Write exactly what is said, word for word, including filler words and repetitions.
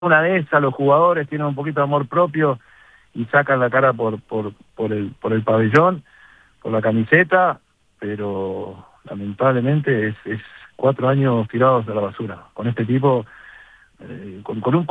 una de esas, los jugadores tienen un poquito de amor propio y sacan la cara por, por, por, el, por el pabellón, por la camiseta, pero lamentablemente es, es cuatro años tirados a la basura. Con este tipo, eh, con, con un